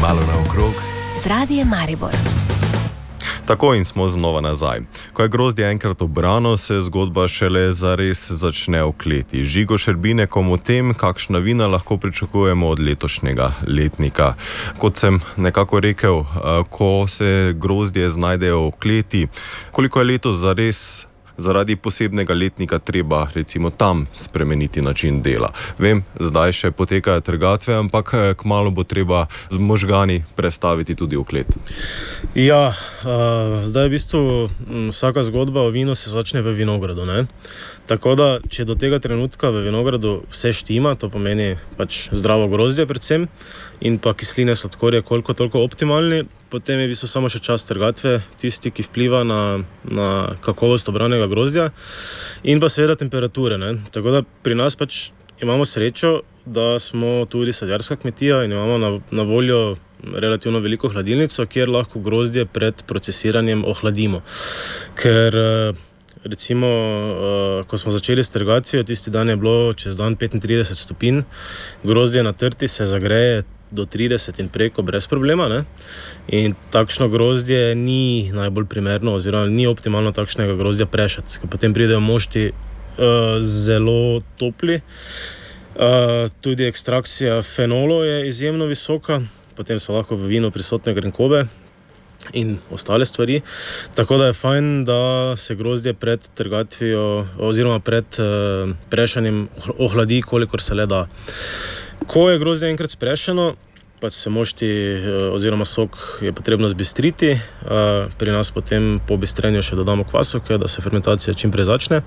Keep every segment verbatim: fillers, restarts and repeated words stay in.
Malo naokrog z Radijem Maribor. Tako in smo znova nazaj. Ko je grozdje enkrat obrano, se zgodba šele zares začne v kleti. Žigo Šerbinekom o tem, kakšna vina lahko pričakujemo od letošnjega letnika. Kot sem nekako rekel, ko se grozdje znajdejo v kleti, koliko je letos zares zaradi posebnega letnika treba recimo tam spremeniti način dela. Vem, zdaj še potekajo trgatve, ampak kmalu bo treba z možgani prestaviti tudi v klet. Ja, uh, zdaj v bistvu vsaka zgodba o vinu se začne v vinogradu, ne? Tako da, če do tega trenutka v vinogradu vse štima, to pomeni pač zdravo grozdje predvsem in pa kisline, sladkorje koliko toliko optimalni, potem je v bistvu samo še čas trgatve, tisti, ki vpliva na, na kakovost obranega grozdja in pa seveda temperature, ne? Tako da pri nas pač imamo srečo, da smo tudi sadjarska kmetija in imamo na, na voljo relativno veliko hladilnico, kjer lahko grozdje pred procesiranjem ohladimo. Ker recimo, ko smo začeli s trgatvijo, tisti dan je bilo čez dan petintrideset stopinj, grozdje na trti se zagreje do trideset in preko brez problema, ne? In takšno grozdje ni najbolj primerno oziroma ni optimalno takšnega grozdja prešati, ker potem pridejo mošti uh, zelo topli. Uh, tudi ekstrakcija fenolov je izjemno visoka, potem so lahko v vinu prisotne grenkobe in ostale stvari, tako da je fajn, da se grozdje pred trgatvijo oziroma pred uh, prešanjem ohladi, kolikor se le da. Ko je grozdje enkrat sprešeno, pač se mošti uh, oziroma sok je potrebno zbistriti, uh, pri nas potem po bistrenju še dodamo kvasovke, da se fermentacija čim prej začne.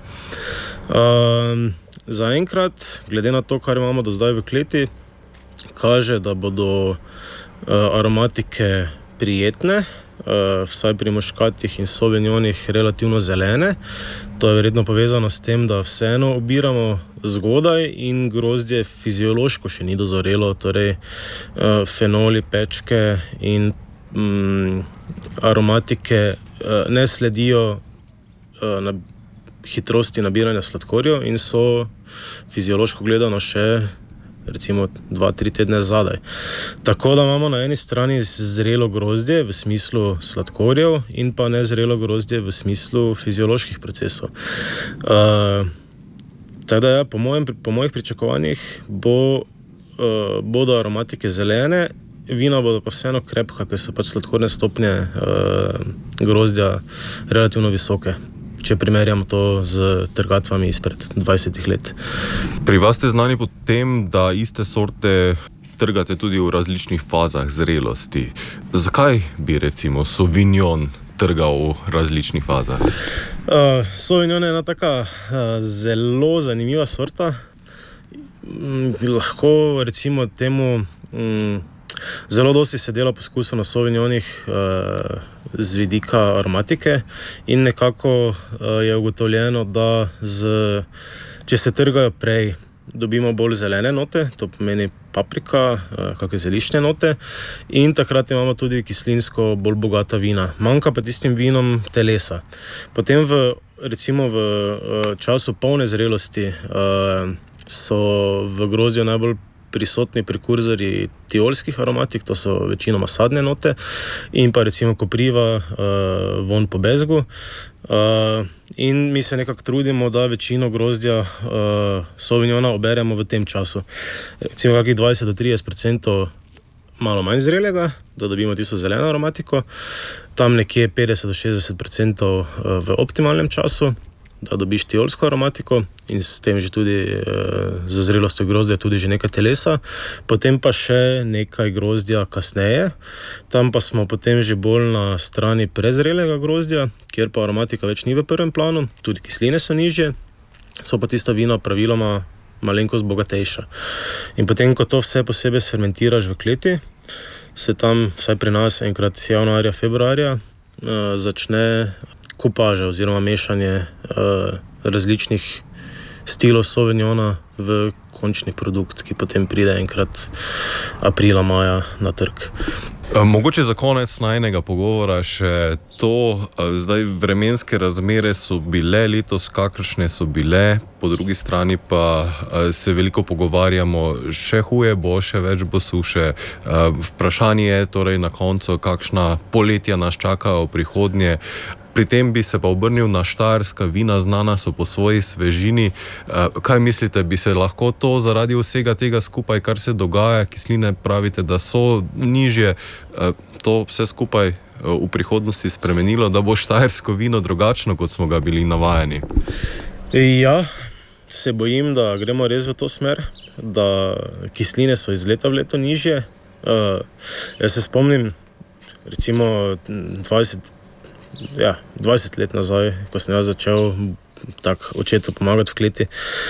Uh, zaenkrat, glede na to, kar imamo do zdaj v kleti, kaže, da bodo uh, aromatike prijetne, Uh, vsaj pri muškatih in sauvignonih relativno zelene. To je verjetno povezano s tem, da vseeno obiramo zgodaj in grozdje fiziološko še ni dozorelo, torej uh, fenoli, pečke in um, aromatike uh, ne sledijo uh, na hitrosti nabiranja sladkorjev in so fiziološko gledano še recimo dva, tri tedne zadaj. Tako da imamo na eni strani zrelo grozdje v smislu sladkorjev in pa nezrelo grozdje v smislu fizioloških procesov. Uh, tako da ja, po, mojem, po mojih pričakovanjih bo, uh, bodo aromatike zelene, vina bodo pa vseeno krepka, ker so pač sladkorne stopnje uh, grozdja relativno visoke, če primerjamo to z trgatvami izpred dvajsetih let. Pri vas ste znani po tem, da iste sorte trgate tudi v različnih fazah zrelosti. Zakaj bi recimo sauvignon trgal v različnih fazah? Uh, sauvignon je ena taka uh, zelo zanimiva sorta. Mm, lahko recimo temu mm, zelo dosti se dela poskusov na sauvignonih uh, z vidika aromatike in nekako uh, je ugotovljeno, da z, če se trgajo prej, dobimo bolj zelene note, to pomeni paprika, uh, kakšne zeliščne note in takrat imamo tudi kislinsko bolj bogata vina. Manjka pa tistim vinom telesa. Potem v, recimo v uh, času polne zrelosti uh, so v grozdju najbolj prisotni prekurzorji tiolskih aromatik, to so večinoma sadne note in pa recimo kopriva, uh, von po bezgu. Uh, in mi se nekako trudimo, da večino grozdja uh, sauvignona oberemo v tem času. Recimo kakih dvajset do trideset procentov malo manj zrelega, da dobimo tisto zeleno aromatiko, tam nekje petdeset do šestdeset procentov uh, v optimalnem času, da dobiš tiolsko aromatiko in s tem že tudi e, za zrelostjo grozdja tudi že nekaj telesa, potem pa še nekaj grozdja kasneje, tam pa smo potem že bolj na strani prezrelega grozdja, kjer pa aromatika več ni v prvem planu, tudi kisline so nižje, so pa tista vina praviloma malenkost bogatejša. In potem, ko to vse posebej sfermentiraš v kleti, se tam, vsaj pri nas, enkrat januarja, februarja, e, začne kupaža oziroma mešanje uh, različnih stilov sauvignona v končni produkt, ki potem pride enkrat aprila, maja na trg. Mogoče za konec najnega pogovora še to, zdaj vremenske razmere so bile letos, kakršne so bile, po drugi strani pa se veliko pogovarjamo, še huje bo, še več bo suše. Vprašanje je torej na koncu, kakšna poletja nas čakajo v prihodnje. Pri tem bi se pa obrnil na štajerska vina, znana so po svoji svežini. Kaj mislite, bi se lahko to zaradi vsega tega skupaj, kar se dogaja, kisline pravite, da so nižje, to vse skupaj v prihodnosti spremenilo, da bo štajersko vino drugačno, kot smo ga bili navajeni? Ja, se bojim, da gremo res v to smer, da kisline so iz leta v leto nižje. Jaz se spomnim, recimo dvajset Ja, dvajset let nazaj, ko sem jaz začel tak očetu pomagati v kleti,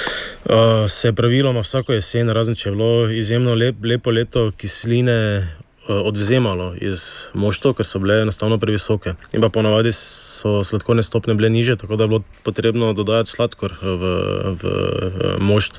uh, se je praviloma vsako jesen, razen če je bilo izjemno lep, lepo leto, kisline uh, odvzemalo iz moštov, ker so bile enostavno previsoke. In pa ponavadi so sladkorne stopnje bile niže, tako da je bilo potrebno dodajati sladkor v, v, v mošt.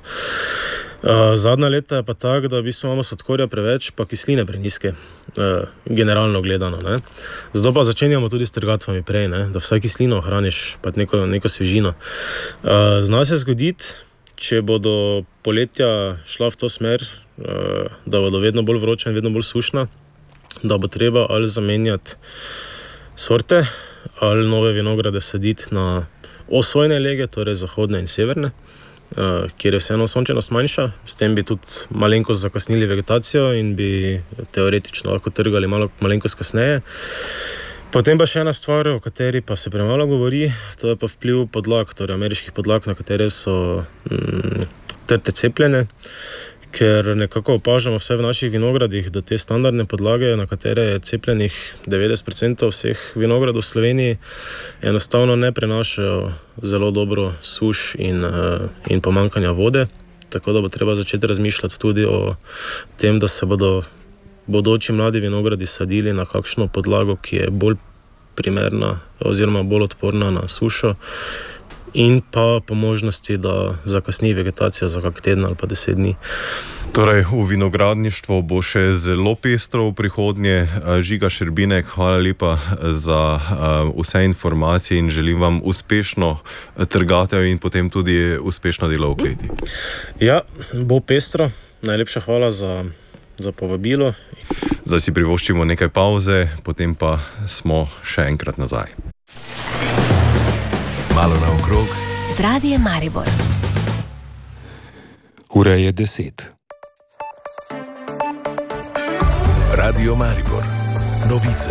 Uh, zadnja leta je pa tak, da v bistvu imamo sladkorja preveč, pa kisline preniske, uh, generalno gledano. Ne? Zdaj pa začenjamo tudi s trgatvami prej, ne? Da vsaj kislino ohraniš, pa neko, neko svežino. Uh, zna se zgoditi, če bodo poletja šla v to smer, uh, da bodo vedno bolj vroča in vedno bolj sušna, da bo treba ali zamenjati sorte, ali nove vinograde saditi na osvojne lege, torej zahodne in severne, Uh, kjer je vseeno sončenost manjša, s tem bi tudi malenkost zakasnili vegetacijo in bi teoretično lahko trgali malo, malenkost kasneje. Potem pa še ena stvar, o kateri pa se premalo govori, to je pa vpliv podlag, torej ameriških podlag, na katere so mm, trte cepljene, ker nekako opažamo vse v naših vinogradih, da te standardne podlage, na katere je cepljenih devetdeset procentov vseh vinogradov v Sloveniji, enostavno ne prenašajo zelo dobro suš in, in pomanjkanja vode, tako da bo treba začeti razmišljati tudi o tem, da se bodo bodoči mladi vinogradi sadili na kakšno podlago, ki je bolj primerna oziroma bolj odporna na sušo, in pa po možnosti, da zakasni vegetacija za kak teden ali pa deset dni. Torej, v vinogradništvo bo še zelo pestro v prihodnje. Žiga Šerbinek, hvala lepa za vse informacije in želim vam uspešno trgatev in potem tudi uspešno delo v kleti. Ja, bo pestro. Najlepša hvala za, za povabilo. Zdaj si privoščimo nekaj pauze, potem pa smo še enkrat nazaj. Malo naokrog z Radiem Maribor. Ura je deset. Radio Maribor. Novice.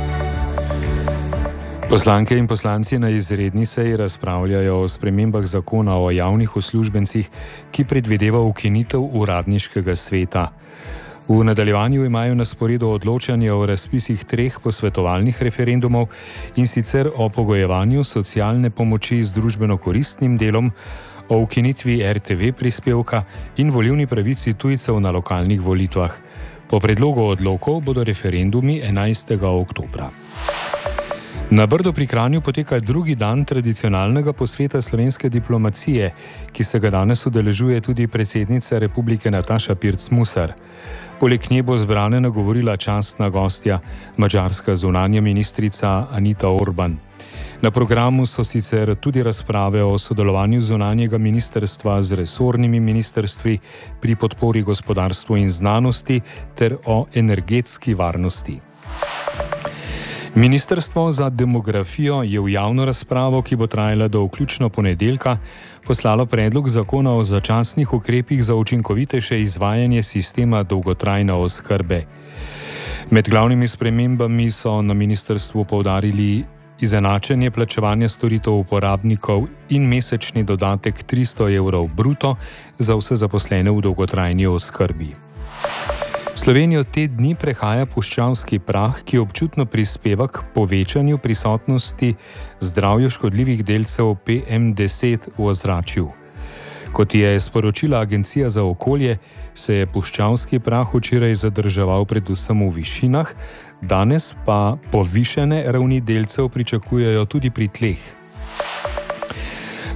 Poslanke in poslanci na izredni seji razpravljajo o spremembah zakona o javnih uslužbencih, ki predvideva ukinitev uradniškega sveta. V nadaljevanju imajo na sporedu odločanje o razpisih treh posvetovalnih referendumov, in sicer o pogojevanju socialne pomoči z družbeno koristnim delom, o ukinitvi er te ve prispevka in volilni pravici tujcev na lokalnih volitvah. Po predlogu odlokov bodo referendumi enajstega oktobra. Na Brdu pri Kranju poteka drugi dan tradicionalnega posveta slovenske diplomacije, ki se ga danes udeležuje tudi predsednica republike Nataša Pirc Musar. Poleg nje bo zbrane nagovorila častna gostja, madžarska zunanja ministrica Anita Orban. Na programu so sicer tudi razprave o sodelovanju zunanjega ministrstva z resornimi ministrstvi pri podpori gospodarstvu in znanosti ter o energetski varnosti. Ministrstvo za demografijo je v javno razpravo, ki bo trajala do vključno ponedeljka, poslalo predlog zakona o začasnih ukrepih za učinkovitejše izvajanje sistema dolgotrajne oskrbe. Med glavnimi spremembami so na ministrstvu poudarili izenačenje plačevanja storitev uporabnikov in mesečni dodatek tristo evrov bruto za vse zaposlene v dolgotrajni oskrbi. Slovenijo te dni prehaja puščavski prah, ki občutno prispeva k povečanju prisotnosti zdravju škodljivih delcev pe em deset v ozračju. Kot je sporočila Agencija za okolje, se je puščavski prah včeraj zadrževal predvsem v višinah, danes pa povišene ravni delcev pričakujejo tudi pri tleh.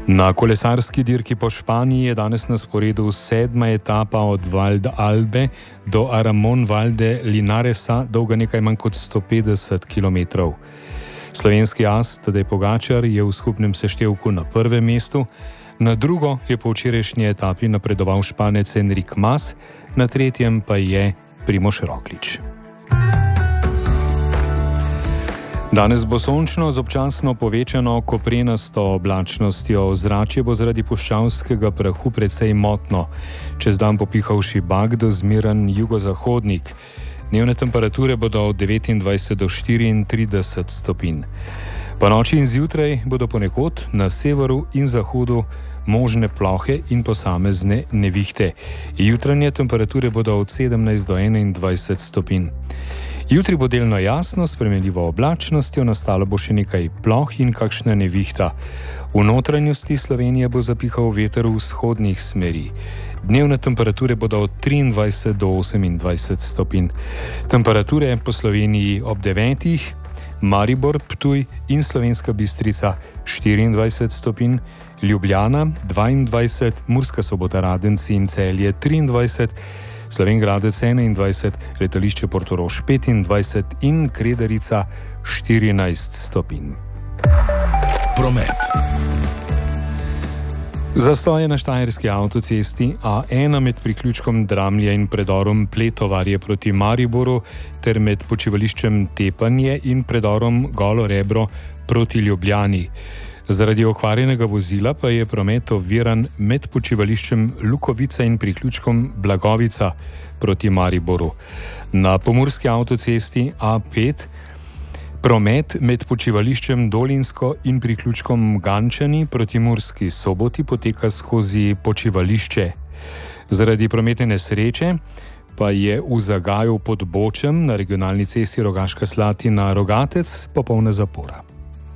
Na kolesarski dirki po Španiji je danes na sporedu sedma etapa od Valde do Aramon Valde Linaresa, dolga nekaj manj kot sto petdeset kilometrov. Slovenski as Tadej Pogačar je v skupnem seštevku na prvem mestu, na drugo je po včerajšnji etapi napredoval Španec Enric Mas, na tretjem pa je Primož Roglič. Danes bo sončno z občasno povečano koprenasto oblačnostjo. Ozračje bo zaradi puščavskega prahu precej motno. Čez dan popiha šibak do zmeren jugozahodnik. Dnevne temperature bodo od devetindvajset do štiriintrideset stopinj. Po noči in zjutraj bodo ponekod na severu in zahodu možne plohe in posamezne nevihte. Jutranje temperature bodo od sedemnajst do enaindvajset stopinj. Jutri bo delno jasno, s spremenljivo oblačnostjo, nastalo bo še nekaj ploh in kakšna nevihta. V notranjosti Slovenije bo zapihal veter v vzhodnih smeri. Dnevne temperature bodo od triindvajset do osemindvajset stopinj. Temperature po Sloveniji ob devetih, Maribor, Ptuj in Slovenska Bistrica štiriindvajset stopinj, Ljubljana dvaindvajset, Murska Sobota, Radenci in Celje triindvajset, Slovenj Gradec enaindvajset, letališče Portorož petindvajset in Kredarica štirinajst stopinj. Promet. Zastoje na štajerski avtocesti A ena med priključkom Dramlje in predorom Pletovarje proti Mariboru ter med počivališčem Tepanje in predorom Golo Rebro proti Ljubljani. Zaradi okvarjenega vozila pa je promet oviran med počivališčem Lukovica in priključkom Blagovica proti Mariboru. Na pomurski avtocesti A pet promet med počivališčem Dolinsko in priključkom Gančani proti Murski Soboti poteka skozi počivališče. Zaradi prometne nesreče pa je v Zagaju pod Bočem na regionalni cesti Rogaška Slatina-Rogatec popolna zapora.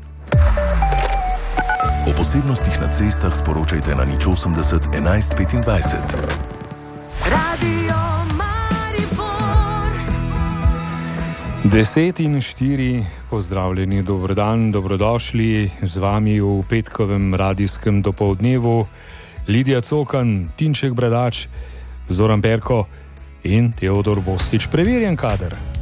O posebnostih na cestah sporočajte na nič osemdeset enajst petindvajset. Radio Maribor. Deset in štiri, pozdravljeni, dober dan, dobrodošli z vami v petkovem radijskem dopoldnevu. Lidija Cokan, Tinček Bradač, Zoran Perko in Teodor Bostič. Preverjen kader.